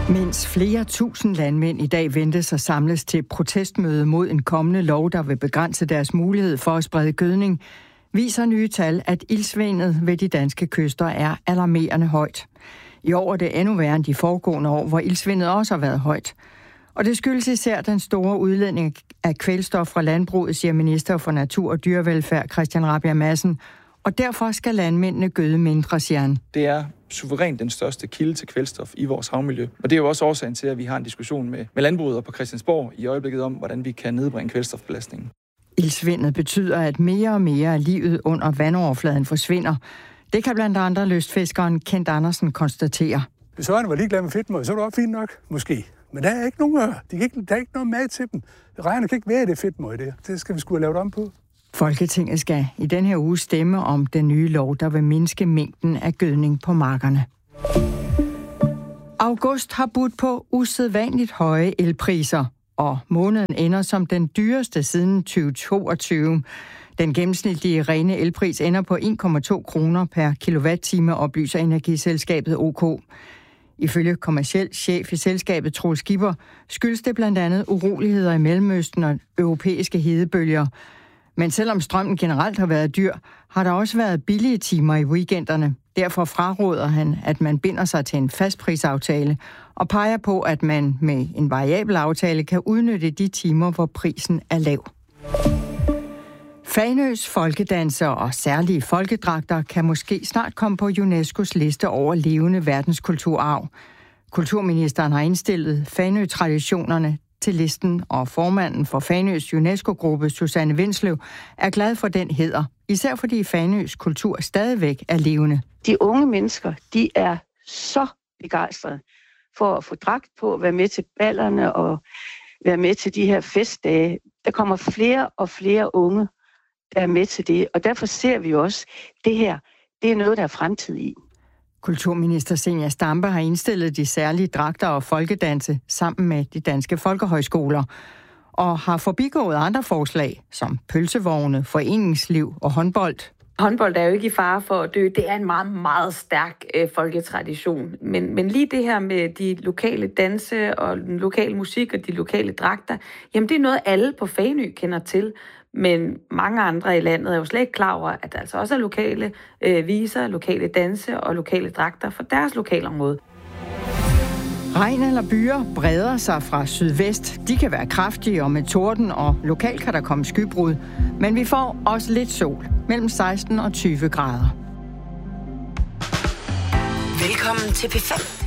Mens flere tusind landmænd i dag ventes at samles til protestmøde mod en kommende lov, der vil begrænse deres mulighed for at sprede gødning, viser nye tal, at iltsvindet ved de danske kyster er alarmerende højt. I år er det endnu værre end de foregående år, hvor iltsvindet også har været højt. Og det skyldes især den store udledning af kvælstof fra landbruget, siger minister for natur og dyrevelfærd Christian Rabjerg Madsen. Og derfor skal landmændene gøde mindre, siger han. Det er suverænt den største kilde til kvælstof i vores havmiljø. Og det er jo også årsagen til, at vi har en diskussion med landbruget og på Christiansborg i øjeblikket om, hvordan vi kan nedbringe kvælstofbelastningen. Iltsvindet betyder, at mere og mere af livet under vandoverfladen forsvinder. Det kan blandt andre lystfiskeren Kent Andersen konstatere. Hvis øjne var ligeglade med fedtmøg, så er det også fint nok, måske. Men der er ikke nogen der er ikke noget mad til dem. Rejerne kan ikke være det fedtmøg, det. Det skal vi sgu have lavet om på. Folketinget skal i den her uge stemme om den nye lov, der vil mindske mængden af gødning på markerne. August har budt på usædvanligt høje elpriser, og måneden ender som den dyreste siden 2022. Den gennemsnitlige rene elpris ender på 1,2 kroner per kilowatt-time, oplyser energiselskabet OK. Ifølge kommerciel chef i selskabet Troels Skipper skyldes det blandt andet uroligheder i Mellemøsten og europæiske hedebølger. Men selvom strømmen generelt har været dyr, har der også været billige timer i weekenderne. Derfor fraråder han, at man binder sig til en fastprisaftale og peger på, at man med en variabel aftale kan udnytte de timer, hvor prisen er lav. Fanøs folkedanser og særlige folkedragter kan måske snart komme på UNESCO's liste over levende verdenskulturarv. Kulturministeren har indstillet Fanø-traditionerne til listen, og formanden for Fanøs UNESCO-gruppe, Susanne Vinsløv, er glad for den hæder, især fordi Fanøs kultur stadigvæk er levende. De unge mennesker, de er så begejstrede for at få dragt på, være med til ballerne og være med til de her festdage. Der kommer flere og flere unge, der er med til det, og derfor ser vi også, det her, det er noget, der er fremtid i. Kulturminister Zenia Stampe har indstillet de særlige dragter og folkedanse sammen med de danske folkehøjskoler, og har forbigået andre forslag, som pølsevogne, foreningsliv og håndbold. Håndbold er jo ikke i fare for at dø. Det er en meget, meget stærk folketradition. Men lige det her med de lokale danse og den lokale musik og de lokale dragter, jamen det er noget, alle på Fanø kender til. Men mange andre i landet er jo slet ikke klar over, at der altså også er lokale viser, lokale danse og lokale dragter for deres lokalområde. Regn eller byer breder sig fra sydvest. De kan være kraftige og med torden, og lokalt kan der komme skybrud. Men vi får også lidt sol, mellem 16 og 20 grader. Velkommen til P5.